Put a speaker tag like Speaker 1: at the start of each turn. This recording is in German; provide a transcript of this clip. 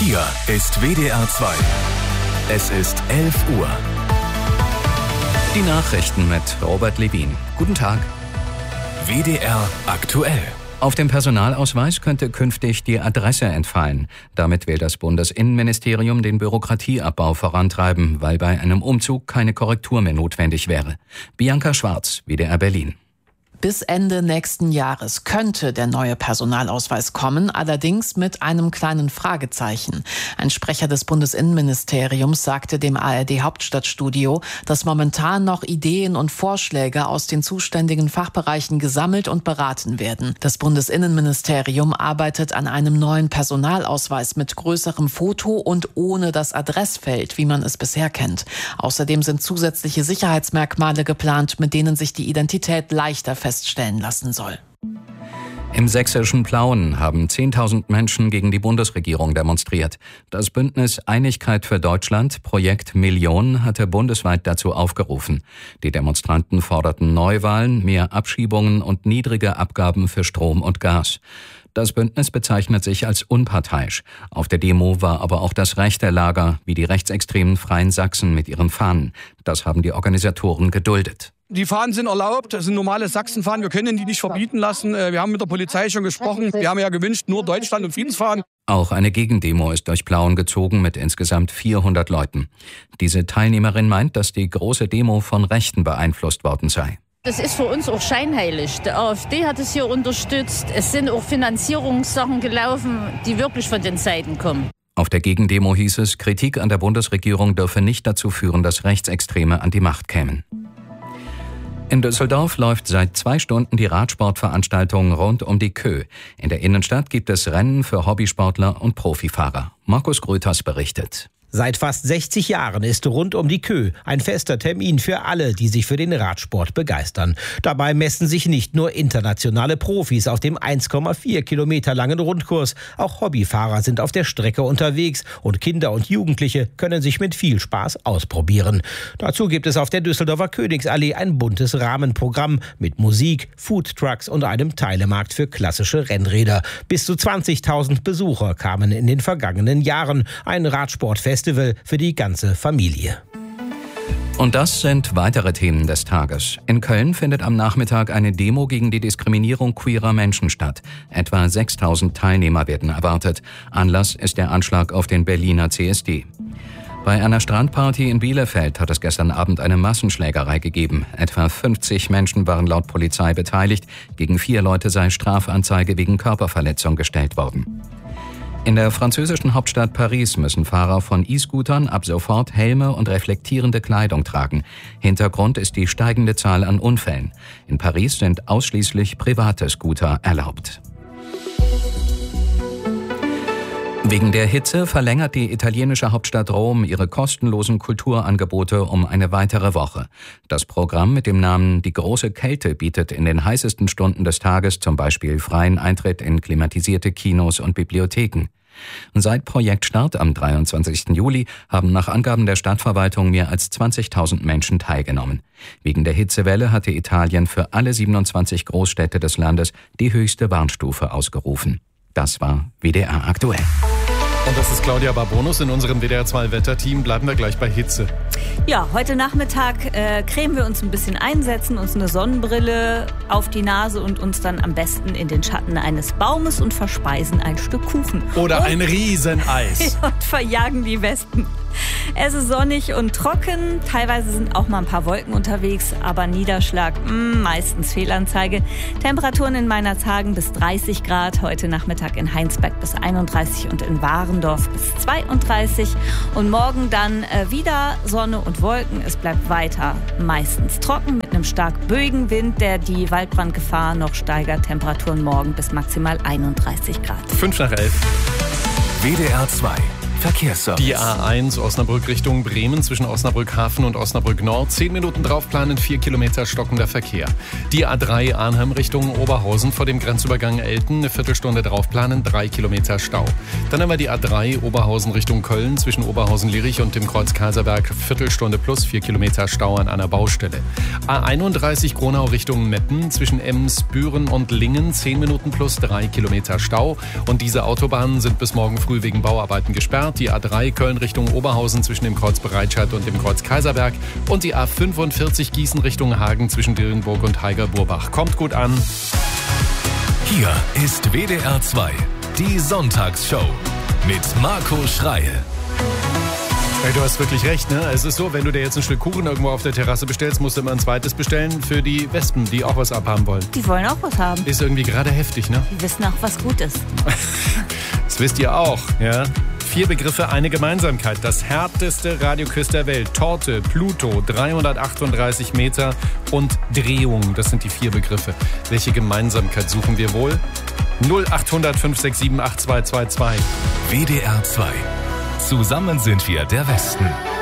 Speaker 1: Hier ist WDR 2. Es ist 11 Uhr.
Speaker 2: Die Nachrichten mit Robert Levin. Guten Tag.
Speaker 1: WDR aktuell.
Speaker 2: Auf dem Personalausweis könnte künftig die Adresse entfallen. Damit will das Bundesinnenministerium den Bürokratieabbau vorantreiben, weil bei einem Umzug keine Korrektur mehr notwendig wäre. Bianca Schwarz, WDR Berlin.
Speaker 3: Bis Ende nächsten Jahres könnte der neue Personalausweis kommen, allerdings mit einem kleinen Fragezeichen. Ein Sprecher des Bundesinnenministeriums sagte dem ARD-Hauptstadtstudio, dass momentan noch Ideen und Vorschläge aus den zuständigen Fachbereichen gesammelt und beraten werden. Das Bundesinnenministerium arbeitet an einem neuen Personalausweis mit größerem Foto und ohne das Adressfeld, wie man es bisher kennt. Außerdem sind zusätzliche Sicherheitsmerkmale geplant, mit denen sich die Identität leichter feststellen lassen soll.
Speaker 2: Im sächsischen Plauen haben 10.000 Menschen gegen die Bundesregierung demonstriert. Das Bündnis Einigkeit für Deutschland, Projekt Million, hatte bundesweit dazu aufgerufen. Die Demonstranten forderten Neuwahlen, mehr Abschiebungen und niedrige Abgaben für Strom und Gas. Das Bündnis bezeichnet sich als unparteiisch. Auf der Demo war aber auch das rechte Lager, wie die rechtsextremen Freien Sachsen mit ihren Fahnen. Das haben die Organisatoren geduldet.
Speaker 4: Die Fahnen sind erlaubt, das sind normale Sachsenfahnen, wir können die nicht verbieten lassen. Wir haben mit der Polizei schon gesprochen, wir haben ja gewünscht, nur Deutschland und Friedensfahnen.
Speaker 2: Auch eine Gegendemo ist durch Plauen gezogen mit insgesamt 400 Leuten. Diese Teilnehmerin meint, dass die große Demo von Rechten beeinflusst worden sei.
Speaker 5: Das ist für uns auch scheinheilig. Die AfD hat es hier unterstützt. Es sind auch Finanzierungssachen gelaufen, die wirklich von den Seiten kommen.
Speaker 2: Auf der Gegendemo hieß es, Kritik an der Bundesregierung dürfe nicht dazu führen, dass Rechtsextreme an die Macht kämen. In Düsseldorf läuft seit 2 Stunden die Radsportveranstaltung rund um die Kö. In der Innenstadt gibt es Rennen für Hobbysportler und Profifahrer. Markus Grüters berichtet.
Speaker 6: Seit fast 60 Jahren ist rund um die Kö ein fester Termin für alle, die sich für den Radsport begeistern. Dabei messen sich nicht nur internationale Profis auf dem 1,4 Kilometer langen Rundkurs. Auch Hobbyfahrer sind auf der Strecke unterwegs und Kinder und Jugendliche können sich mit viel Spaß ausprobieren. Dazu gibt es auf der Düsseldorfer Königsallee ein buntes Rahmenprogramm mit Musik, Foodtrucks und einem Teilemarkt für klassische Rennräder. Bis zu 20.000 Besucher kamen in den vergangenen Jahren. Ein Radsportfest für die ganze Familie.
Speaker 2: Und das sind weitere Themen des Tages. In Köln findet am Nachmittag eine Demo gegen die Diskriminierung queerer Menschen statt. Etwa 6.000 Teilnehmer werden erwartet. Anlass ist der Anschlag auf den Berliner CSD. Bei einer Strandparty in Bielefeld hat es gestern Abend eine Massenschlägerei gegeben. Etwa 50 Menschen waren laut Polizei beteiligt. Gegen 4 Leute sei Strafanzeige wegen Körperverletzung gestellt worden. In der französischen Hauptstadt Paris müssen Fahrer von E-Scootern ab sofort Helme und reflektierende Kleidung tragen. Hintergrund ist die steigende Zahl an Unfällen. In Paris sind ausschließlich private Scooter erlaubt. Wegen der Hitze verlängert die italienische Hauptstadt Rom ihre kostenlosen Kulturangebote um eine weitere Woche. Das Programm mit dem Namen Die große Kälte bietet in den heißesten Stunden des Tages zum Beispiel freien Eintritt in klimatisierte Kinos und Bibliotheken. Seit Projektstart am 23. Juli haben nach Angaben der Stadtverwaltung mehr als 20.000 Menschen teilgenommen. Wegen der Hitzewelle hatte Italien für alle 27 Großstädte des Landes die höchste Warnstufe ausgerufen. Das war WDR aktuell.
Speaker 7: Und das ist Claudia Barbonus in unserem WDR 2 Wetterteam. Bleiben wir gleich bei Hitze.
Speaker 8: Ja, heute Nachmittag cremen wir uns ein bisschen ein, setzen uns eine Sonnenbrille auf die Nase und uns dann am besten in den Schatten eines Baumes und verspeisen ein Stück Kuchen.
Speaker 7: Oder ein Rieseneis.
Speaker 8: Und verjagen die Wespen. Es ist sonnig und trocken, teilweise sind auch mal ein paar Wolken unterwegs, aber Niederschlag, meistens Fehlanzeige. Temperaturen in Meinerzhagen bis 30 Grad, heute Nachmittag in Heinsberg bis 31 und in Warendorf bis 32. Und morgen dann wieder Sonne und Wolken, es bleibt weiter meistens trocken mit einem stark böigen Wind, der die Waldbrandgefahr noch steigert. Temperaturen morgen bis maximal 31 Grad.
Speaker 7: 5 nach 11.
Speaker 1: WDR 2. Verkehrsservice.
Speaker 7: Die A1 Osnabrück Richtung Bremen zwischen Osnabrück Hafen und Osnabrück Nord. 10 Minuten draufplanen, 4 Kilometer stockender Verkehr. Die A3 Arnhem Richtung Oberhausen vor dem Grenzübergang Elten. Eine Viertelstunde draufplanen, 3 Kilometer Stau. Dann haben wir die A3 Oberhausen Richtung Köln zwischen Oberhausen-Lierich und dem Kreuz Kaiserberg. Viertelstunde plus 4 Kilometer Stau an einer Baustelle. A31 Gronau Richtung Meppen zwischen Ems, Büren und Lingen. 10 Minuten plus 3 Kilometer Stau. Und diese Autobahnen sind bis morgen früh wegen Bauarbeiten gesperrt. Die A3 Köln Richtung Oberhausen zwischen dem Kreuz Bereitscheid und dem Kreuz Kaiserberg. Und die A45 Gießen Richtung Hagen zwischen Dillenburg und Haiger-Burbach. Kommt gut an.
Speaker 1: Hier ist WDR 2, die Sonntagsshow mit Marco Schreil.
Speaker 7: Hey, du hast wirklich recht, ne? Es ist so, wenn du dir jetzt ein Stück Kuchen irgendwo auf der Terrasse bestellst, musst du immer ein zweites bestellen für die Wespen, die auch was abhaben wollen.
Speaker 8: Die wollen auch was haben.
Speaker 7: Ist irgendwie gerade heftig, ne?
Speaker 8: Die wissen auch, was gut ist.
Speaker 7: Das wisst ihr auch, ja? 4 Begriffe, eine Gemeinsamkeit. Das härteste Radioquiz der Welt. Torte, Pluto, 338 Meter und Drehung. Das sind die 4 Begriffe. Welche Gemeinsamkeit suchen wir wohl? 0800 567 8222.
Speaker 1: WDR 2. Zusammen sind wir der Westen.